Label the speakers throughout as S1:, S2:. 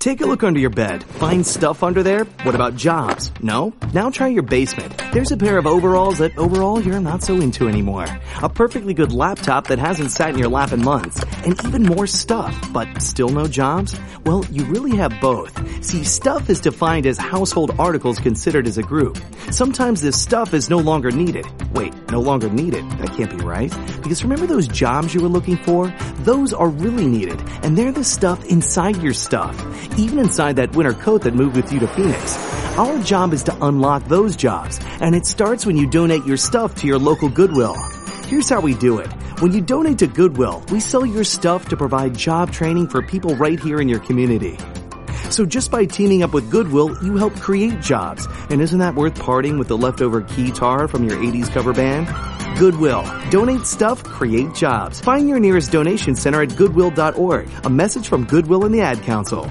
S1: Take a look under your bed. Find stuff under there? What about jobs? No? Now try your basement. There's a pair of overalls that overall you're not so into anymore. A perfectly good laptop that hasn't sat in your lap in months. And even more stuff, but still no jobs? Well, you really have both. See, stuff is defined as household articles considered as a group. Sometimes this stuff is no longer needed. Wait, no longer needed? That can't be right. Because remember those jobs you were looking for? Those are really needed, and they're the stuff inside your stuff. Even inside that winter coat that moved with you to Phoenix. Our job is to unlock those jobs, and it starts when you donate your stuff to your local Goodwill. Here's how we do it. When you donate to Goodwill, we sell your stuff to provide job training for people right here in your community. So just by teaming up with Goodwill, you help create jobs. And isn't that worth parting with the leftover keytar from your 80s cover band? Goodwill. Donate stuff, create jobs. Find your nearest donation center at goodwill.org. A message from Goodwill and the Ad Council.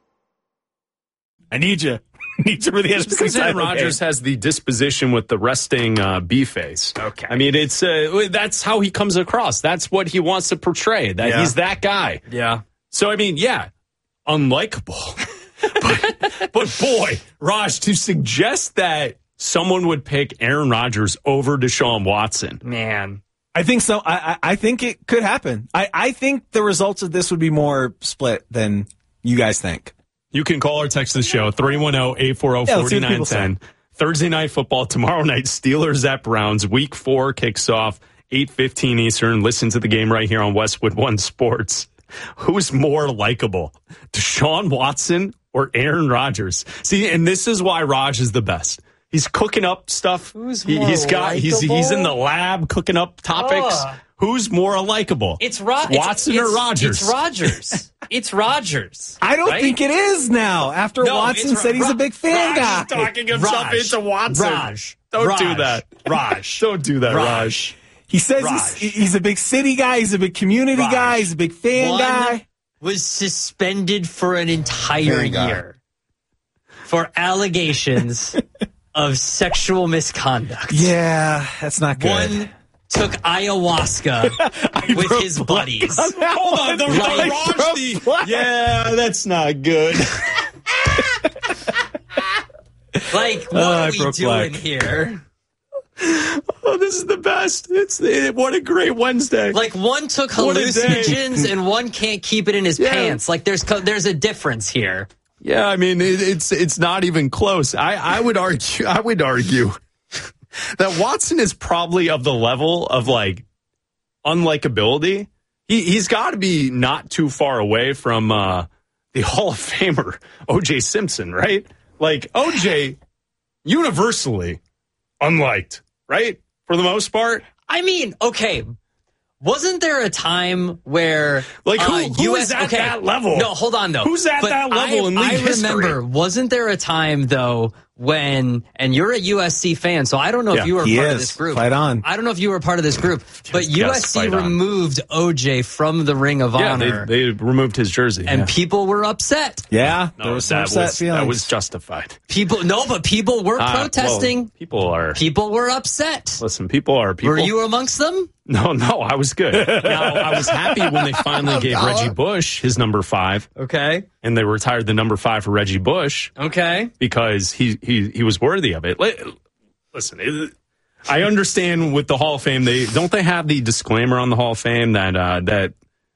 S2: I need you. For the
S3: just because Aaron Rodgers has the disposition with the resting B face.
S2: Okay.
S3: I mean, it's that's how he comes across. That's what he wants to portray, that he's that guy.
S2: Yeah.
S3: So, I mean, unlikable. but boy, Raj, to suggest that someone would pick Aaron Rodgers over Deshaun Watson.
S2: Man. I think so. I think it could happen. I think the results of this would be more split than you guys think.
S3: You can call or text the show, 310-840-4910. Thursday Night Football, tomorrow night, Steelers at Browns. Week 4 kicks off, 8:15 Eastern. Listen to the game right here on Westwood One Sports. Who's more likable, Deshaun Watson or Aaron Rodgers? See, and this is why Raj is the best. He's cooking up stuff.
S4: He's in
S3: the lab cooking up topics. Who's more likable?
S4: It's
S3: Watson or Rodgers?
S4: It's Rodgers. It's Rodgers.
S2: I don't think it is now. After Watson said he's a big fan guy.
S3: He's talking himself into Watson. Don't do that. Don't do that, Raj.
S2: He says he's a big city guy. He's a big community guy. He's a big fan guy.
S4: Was suspended for an entire year for allegations of sexual misconduct.
S2: Yeah, that's not good.
S4: One took ayahuasca with his buddies.
S3: Hold on, yeah, that's not good.
S4: Like, what are we doing here?
S3: Oh, this is the best. What a great Wednesday.
S4: Like, one took hallucinogens and one can't keep it in his pants. Like, there's a difference here.
S3: Yeah, I mean, it's not even close. I would argue that Watson is probably of the level of, like, unlikability. He's got to be not too far away from the Hall of Famer O.J. Simpson, right? Like, O.J. universally unliked, right? For the most part.
S4: I mean, okay. Wasn't there a time where...
S3: Like, who is at that level?
S4: No, hold on, though.
S3: Who's at that level in league history?
S4: I remember, wasn't there a time, though, when... And you're a USC fan, so I don't know if you were part of this group.
S2: Fight on.
S4: I don't know if you were part of this group, but USC removed OJ from the Ring of Honor.
S3: They removed his jersey.
S4: And people were upset.
S2: Yeah,
S3: there was some upset feelings. That was justified.
S4: People were protesting.
S3: Well,
S4: people were upset.
S3: Listen, people are people.
S4: Were you amongst them?
S3: No, I was good. Now, I was happy when they finally gave Reggie Bush his number 5.
S4: Okay.
S3: And they retired the number 5 for Reggie Bush.
S4: Okay.
S3: Because he was worthy of it. Listen, I understand with the Hall of Fame, they have the disclaimer on the Hall of Fame that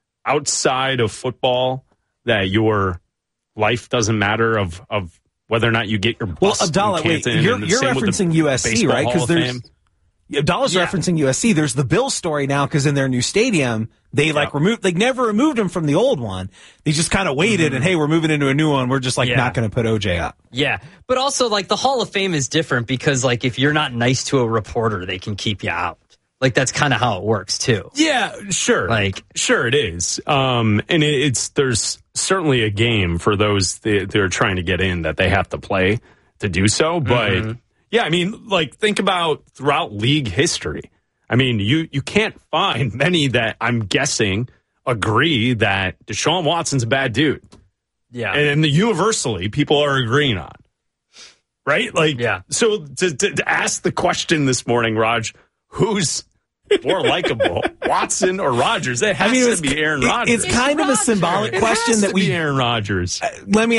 S3: outside of football, that your life doesn't matter of whether or not you get your bust.
S2: Well, Abdallah, wait, you're referencing USC, right? Because there's... Abdallah's referencing USC. There's the Bills story now because in their new stadium, they never removed him from the old one. They just kind of waited and, hey, we're moving into a new one. We're just not going to put OJ up.
S4: Yeah. But also, like, the Hall of Fame is different because, like, if you're not nice to a reporter, they can keep you out. Like, that's kind of how it works, too.
S3: Yeah, sure. Sure it is. And there's certainly a game for those they're trying to get in that they have to play to do so. But, yeah, I mean, like, think about throughout league history. I mean, you can't find many that I'm guessing agree that Deshaun Watson's a bad dude.
S4: Yeah.
S3: And universally, people are agreeing on. Right? Like,
S4: yeah.
S3: So to ask the question this morning, Raj, who's more likable, Watson or Rodgers? It has to be Aaron Rodgers.
S2: It's kind of a symbolic question that we...
S3: Aaron Rodgers.
S2: Let me